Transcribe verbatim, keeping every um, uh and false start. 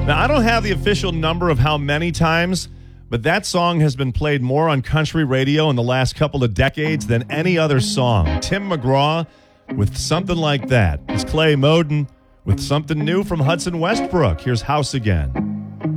Now, I don't have the official number of how many times, but that song has been played more on country radio in the last couple of decades than any other song. Tim McGraw with Something Like That. It's Clay Moden with something new from Hudson Westbrook. Here's House Again.